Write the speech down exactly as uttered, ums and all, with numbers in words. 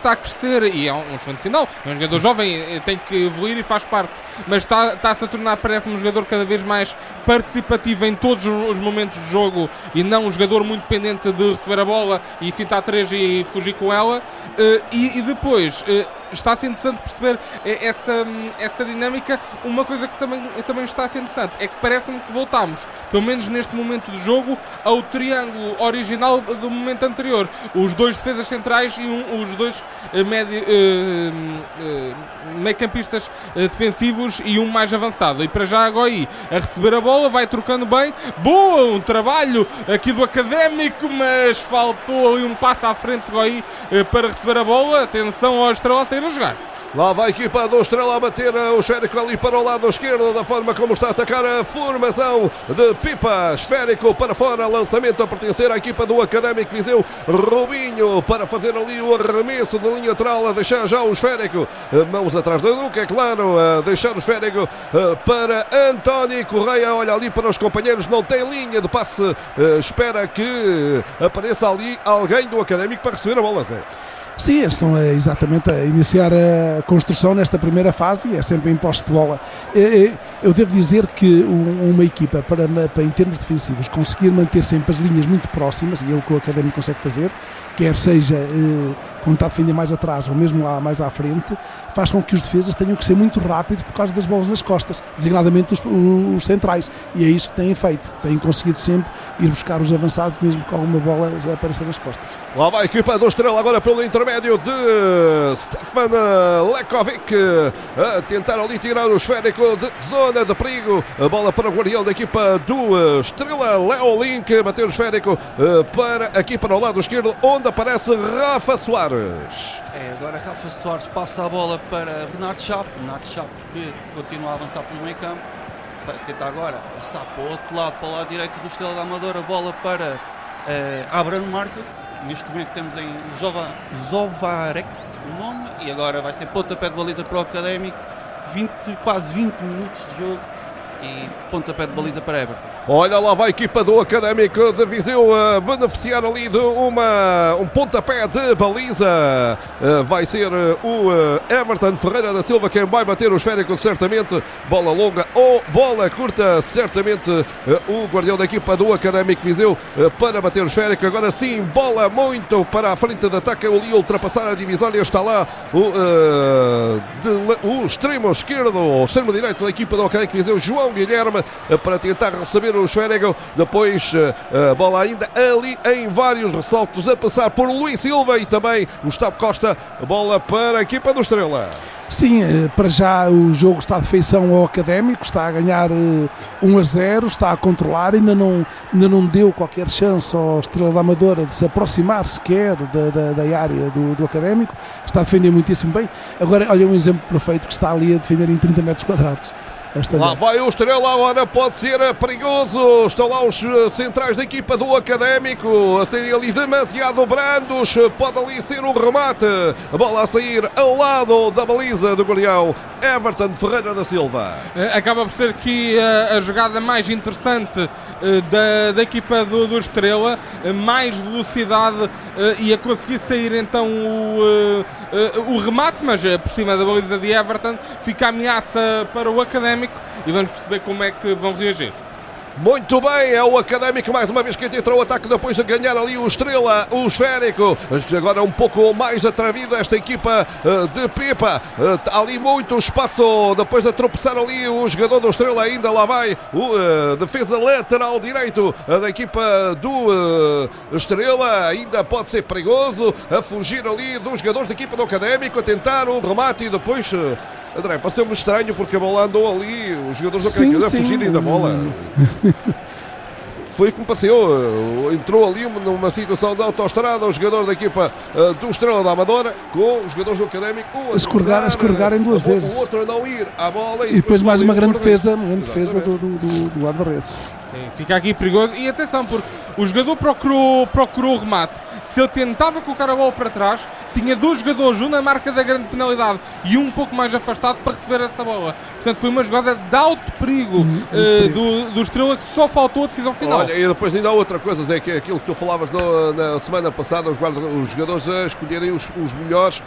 está a crescer e é um, um excelente sinal. É um jogador jovem, tem que evoluir e faz parte, mas está, está-se a tornar, parece-me, um jogador cada vez mais participativo em todos os momentos de jogo e não um jogador muito dependente de receber a bola e fintar três e fugir com ela. E, e depois está a ser interessante perceber essa, essa dinâmica. Uma coisa que também, também está a ser interessante é que parece-me que voltámos, pelo menos neste momento de jogo, ao triângulo original do momento anterior. Os dois defesas centrais e um, os dois uh, médio, uh, uh, meio-campistas uh, defensivos e um mais avançado. E para já a Goi a receber a bola, vai trocando bem. Boa, um trabalho aqui do Académico, mas faltou ali um passo à frente de Goi uh, para receber a bola. Atenção ao Estrela a sair a jogar. Lá vai a equipa do Estrela a bater o esférico ali para o lado esquerdo, da forma como está a atacar a formação de Pipa. Esférico para fora, lançamento a pertencer à equipa do Académico Viseu. Rubinho para fazer ali o arremesso de linha lateral, a deixar já o esférico. Mãos atrás da nuca, é claro, a deixar o esférico para António Correia. Olha ali para os companheiros, não tem linha de passe. Espera que apareça ali alguém do Académico para receber a bola, Zé. Sim, eles estão a, exatamente a iniciar a construção nesta primeira fase e é sempre em posse de bola. Eu devo dizer que uma equipa, para, para em termos defensivos, conseguir manter sempre as linhas muito próximas, e é o que o Académico consegue fazer, quer seja eh, quando está a defender mais atrás ou mesmo lá mais à frente, faz com que os defesas tenham que ser muito rápidos por causa das bolas nas costas, designadamente os, os centrais, e é isso que têm feito, têm conseguido sempre ir buscar os avançados mesmo com alguma bola já aparecer nas costas. Lá vai a equipa do Estrela agora pelo intermédio de Stefan Lekovic a tentar ali tirar o esférico de zona de perigo. A bola para o guardião da equipa do Estrela, Leo Link, bater o esférico para aqui para o lado esquerdo, onde aparece Rafa Soares. É, agora Rafa Soares passa a bola para Bernardo Chapo. Bernardo Chapo que continua a avançar pelo meio campo, para tentar agora passar para o outro lado, para o lado direito do Estrela da Amadora. Bola para uh, Abraham Marques. Neste momento temos em Zova, Zovarek o nome, e agora vai ser pontapé de baliza para o Académico. vinte, quase vinte minutos de jogo e pontapé de baliza para Everton. Olha, lá vai a equipa do Académico de Viseu a beneficiar ali de uma, um pontapé de baliza. Vai ser o Everton Ferreira da Silva quem vai bater o esférico, certamente. Bola longa ou bola curta, certamente o guardião da equipa do Académico Viseu para bater o esférico. Agora sim, bola muito para a frente de ataque, ali ultrapassar a divisória. Está lá o, uh, de, o extremo esquerdo, o extremo direito da equipa do Académico Viseu, João Guilherme, para tentar receber o esférico. Depois a bola ainda ali em vários ressaltos, a passar por Luís Silva e também Gustavo Costa. A bola para a equipa do Estrela. Sim, para já o jogo está de feição ao Académico, está a ganhar um a zero, está a controlar, ainda não, ainda não deu qualquer chance ao Estrela da Amadora de se aproximar sequer da, da, da área do, do Académico. Está a defender muitíssimo bem. Agora, olha um exemplo perfeito que está ali a defender em trinta metros quadrados. Lá vai o Estrela, agora pode ser perigoso. Estão lá os centrais da equipa do Académico a serem ali demasiado brandos. Pode ali ser um remate. A bola a sair ao lado da baliza do guardião Everton Ferreira da Silva. Acaba por ser aqui a, a jogada mais interessante da, da equipa do, do Estrela. Mais velocidade e a conseguir sair então o, o remate, mas por cima da baliza de Everton fica a ameaça para o Académico. E vamos perceber como é que vão reagir. Muito bem, é o Académico mais uma vez que entrou o ataque depois de ganhar ali o Estrela, o esférico. Agora um pouco mais atrevido esta equipa de Pipa. Ali muito espaço depois de tropeçar ali o jogador do Estrela. Ainda lá vai o uh, defesa lateral direito da equipa do uh, Estrela. Ainda pode ser perigoso a fugir ali dos jogadores da equipa do Académico, a tentar um remate e depois... Uh, André, pareceu-me estranho porque a bola andou ali, os jogadores do Académico a fugirem da bola. Foi como pareceu, entrou ali numa situação de autoestrada o jogador da equipa uh, do Estrela da Amadora com os jogadores do Académico a escorregar, a escorregarem duas a, vezes. O outro a não ir à bola. E, e depois mais uma grande defesa, uma grande defesa do, do, do, do guarda-redes. Sim, fica aqui perigoso. E atenção, porque o jogador procurou, procurou o remate. Se ele tentava colocar a bola para trás, tinha dois jogadores, um na marca da grande penalidade e um um pouco mais afastado para receber essa bola. Portanto, foi uma jogada de alto perigo, uhum, uh, perigo. Do, do Estrela, que só faltou a decisão final. Olha, e depois ainda há outra coisa, Zé, que é aquilo que tu falavas no, na semana passada, os, guarda, os jogadores a escolherem os, os melhores